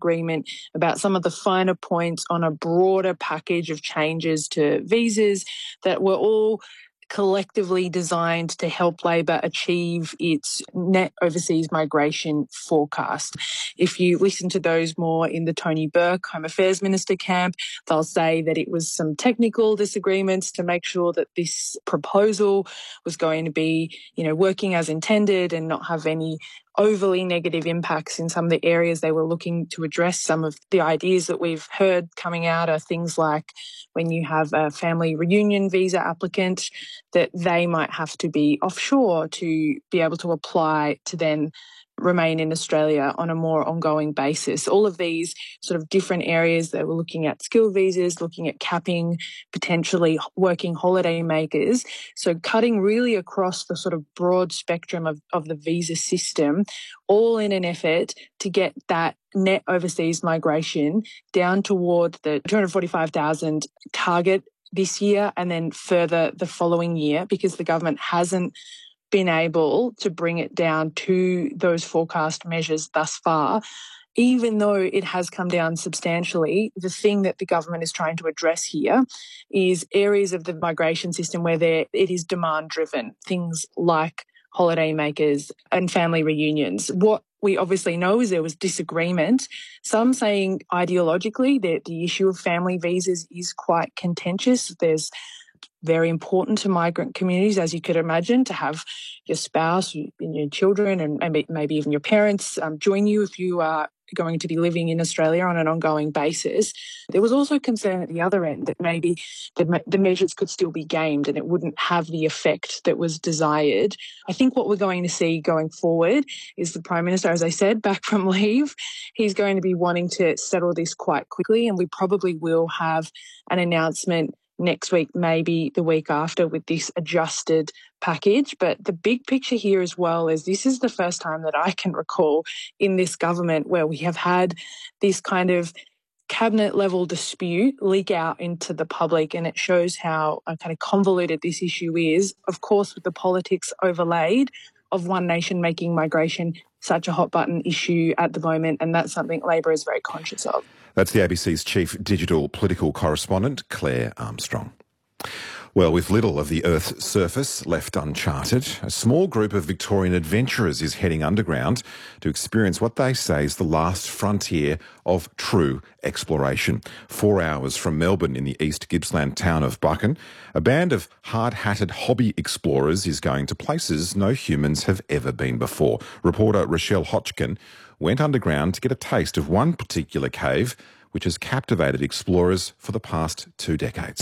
disagreement about some of the finer points on a broader package of changes to visas that were all collectively designed to help Labor achieve its net overseas migration forecast. If you listen to those more in the Tony Burke Home Affairs Minister camp, they'll say that it was some technical disagreements to make sure that this proposal was going to be, working as intended and not have any overly negative impacts in some of the areas they were looking to address. Some of the ideas that we've heard coming out are things like when you have a family reunion visa applicant, that they might have to be offshore to be able to apply to then remain in Australia on a more ongoing basis. All of these sort of different areas that we're looking at skill visas, looking at capping potentially working holiday makers. So cutting really across the sort of broad spectrum of the visa system, all in an effort to get that net overseas migration down toward the 245,000 target this year and then further the following year, because the government hasn't been able to bring it down to those forecast measures thus far. Even though it has come down substantially, the thing that the government is trying to address here is areas of the migration system where it is demand-driven, things like holiday makers and family reunions. What we obviously know is there was disagreement, some saying ideologically that the issue of family visas is quite contentious. There's very important to migrant communities, as you could imagine, to have your spouse and your children and maybe even your parents join you if you are going to be living in Australia on an ongoing basis. There was also concern at the other end that maybe the measures could still be gamed and it wouldn't have the effect that was desired. I think what we're going to see going forward is the Prime Minister, as I said, back from leave. He's going to be wanting to settle this quite quickly, and we probably will have an announcement next week, maybe the week after, with this adjusted package. But the big picture here as well is this is the first time that I can recall in this government where we have had this kind of cabinet level dispute leak out into the public, and it shows how kind of convoluted this issue is, of course, with the politics overlaid of One Nation making migration such a hot button issue at the moment, and that's something Labor is very conscious of. That's the ABC's chief digital political correspondent, Claire Armstrong. Well, with little of the Earth's surface left uncharted, a small group of Victorian adventurers is heading underground to experience what they say is the last frontier of true exploration. 4 hours from Melbourne in the East Gippsland town of Buchan, a band of hard-hatted hobby explorers is going to places no humans have ever been before. Reporter Rochelle Hotchkin went underground to get a taste of one particular cave which has captivated explorers for the past 2 decades.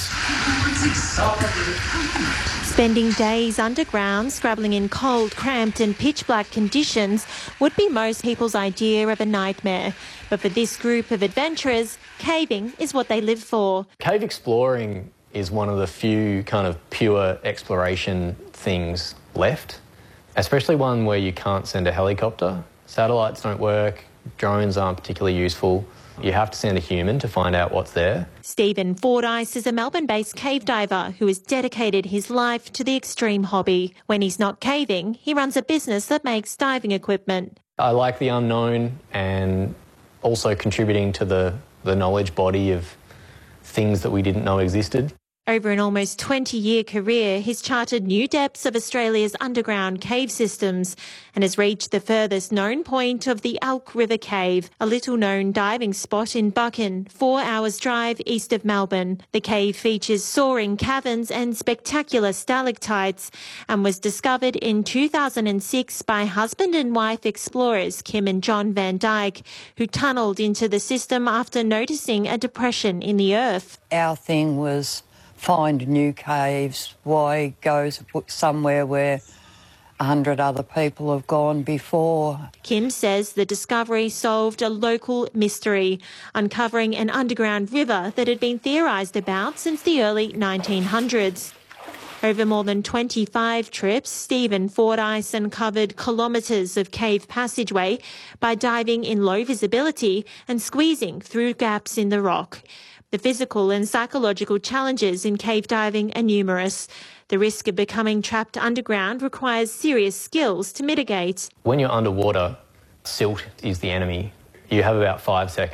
Spending days underground, scrabbling in cold, cramped and pitch-black conditions would be most people's idea of a nightmare. But for this group of adventurers, caving is what they live for. Cave exploring is one of the few kind of pure exploration things left, especially one where you can't send a helicopter. Satellites don't work, drones aren't particularly useful. You have to send a human to find out what's there. Stephen Fordyce is a Melbourne-based cave diver who has dedicated his life to the extreme hobby. When he's not caving, he runs a business that makes diving equipment. I like the unknown and also contributing to the knowledge body of things that we didn't know existed. Over an almost 20-year career, he's charted new depths of Australia's underground cave systems and has reached the furthest known point of the Elk River Cave, a little-known diving spot in Buchan, 4 hours' drive east of Melbourne. The cave features soaring caverns and spectacular stalactites and was discovered in 2006 by husband and wife explorers Kim and John Van Dyke, who tunnelled into the system after noticing a depression in the earth. Our thing was find new caves. Why go somewhere where 100 other people have gone before? Kim says the discovery solved a local mystery, uncovering an underground river that had been theorised about since the early 1900s. Over more than 25 trips, Stephen Fordyce uncovered kilometres of cave passageway by diving in low visibility and squeezing through gaps in the rock. The physical and psychological challenges in cave diving are numerous. The risk of becoming trapped underground requires serious skills to mitigate. When you're underwater, silt is the enemy. You have about 5 seconds